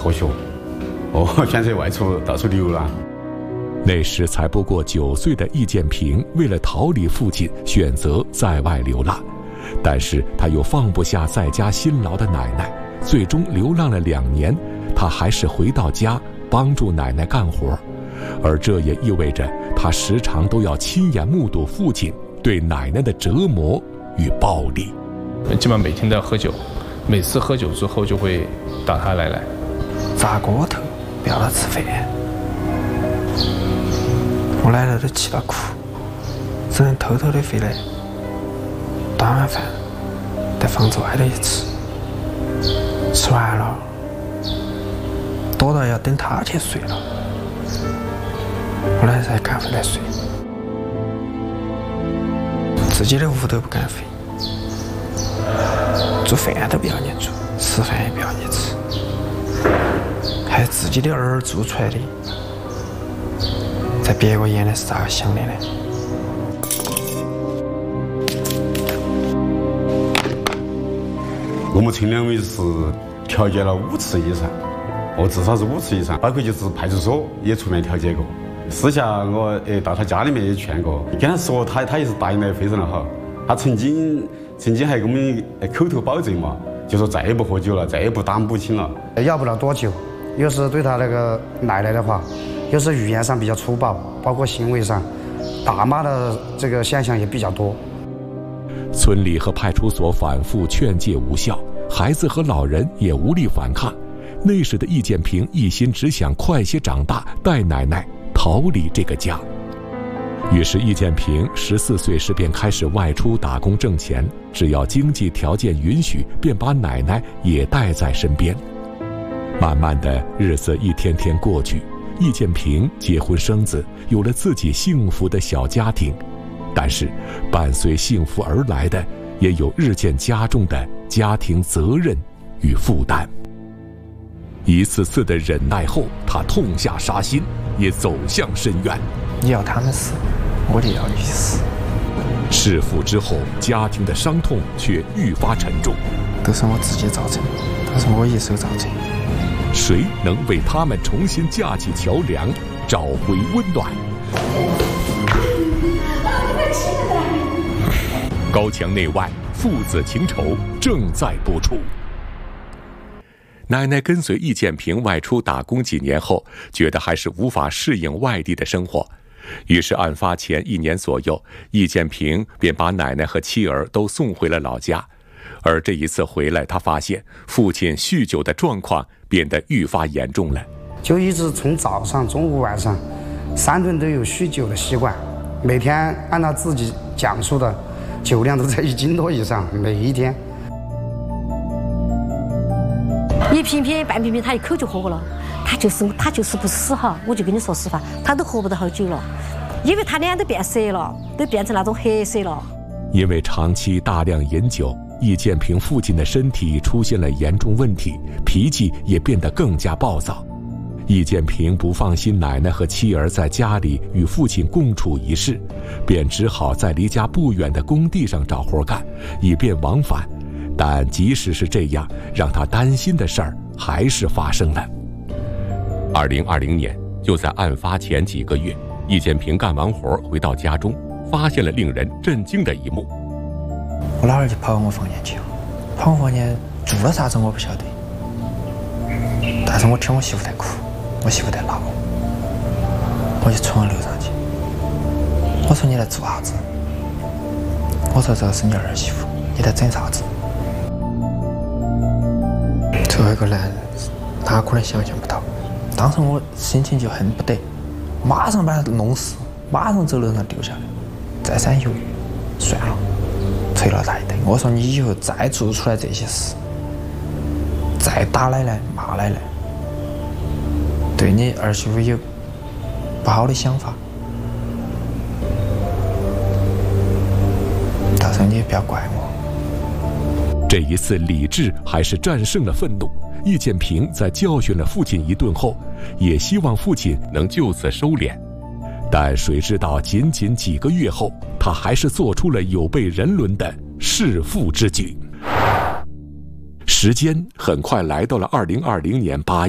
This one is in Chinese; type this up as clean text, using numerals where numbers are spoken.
辍学，选择外出到处流浪。 那时才不过9岁的易建平，为了逃离父亲，选择在外流浪。但是他又放不下在家辛劳的奶奶，最终流浪了2年，他还是回到家帮助奶奶干活，而这也意味着他时常都要亲眼目睹父亲对奶奶的折磨与暴力。 基本上每天都要喝酒，每次喝酒之后就会打他奶奶， 砸锅头，不要他吃饭。我奶奶都气到哭，只能偷偷的回来端碗饭，在房子外头一吃，吃完了，多到要等他去睡了，我奶奶才赶回来睡。自己的屋都不敢回，做饭都不要你做，吃饭也不要你吃，还自己的儿做出来的，在别个眼里是咋个想的呢？ 我们村两位是调解了5次以上，至少是5次以上，包括就是派出所也出面调解过。私下我到他家里面也劝过，跟他说他也是答应得非常的好。他曾经还给我们口头保证嘛，就说再也不喝酒了，再也不打母亲了。 要不了多久，又是对他那个奶奶的话，又是语言上比较粗暴，包括行为上打骂的这个现象也比较多。 村里和派出所反复劝诫无效，孩子和老人也无力反抗。那时的易建平一心只想快些长大，带奶奶逃离这个家。于是易建平14岁时便开始外出打工挣钱，只要经济条件允许，便把奶奶也带在身边。慢慢的，日子一天天过去，易建平结婚生子，有了自己幸福的小家庭。但是伴随幸福而来的也有日渐加重的家庭责任与负担。一次次的忍耐后，他痛下杀心，也走向深渊。 你要他们死，我就要你死。 弑父之后，家庭的伤痛却愈发沉重， 都是我自己造成的，都是我一手造成的。 谁能为他们重新架起桥梁，找回温暖？高墙内外，父子情仇正在播出。奶奶跟随易建平外出打工几年后，觉得还是无法适应外地的生活，于是案发前1年左右，易建平便把奶奶和妻儿都送回了老家。而这一次回来，他发现父亲酗酒的状况变得愈发严重了， 就一直从早上、中午、晚上3顿都有酗酒的习惯，每天按照自己讲述的酒量都在1斤多以上，每一天。 1瓶瓶、半瓶瓶，他一口就喝过了。他就是不死哈，我就跟你说实话，他都活不到好久了，因为他脸都变色了，都变成那种黑色了。 因为长期大量饮酒，易建平父亲的身体出现了严重问题，脾气也变得更加暴躁。易建平不放心奶奶和妻儿在家里与父亲共处一室，便只好在离家不远的工地上找活干，以便往返。但即使是这样，让他担心的事儿还是发生了。2020年，就在案发前几个月，易建平干完活回到家中，发现了令人震惊的一幕。 我老儿就跑我房间去了，跑我房间做了啥子我不晓得，但是我听我媳妇在哭，我媳妇在闹，我就冲到楼上去，我说你来做啥子？我说这是你儿媳妇，你在整啥子？作为一个男人，哪可能想象不到？当时我心情就恨不得马上把他弄死，马上走楼上丢下来，再三犹豫，算了，捶了他一顿。我说你以后再做出来这些事，再打奶奶骂奶奶，对你儿媳妇有不好的想法，到时候你也不要怪我。 这一次理智还是战胜了愤怒。易建平在教训了父亲一顿后，也希望父亲能就此收敛。但谁知道仅仅几个月后，他还是做出了有悖人伦的弑父之举。时间很快来到了2020年8月。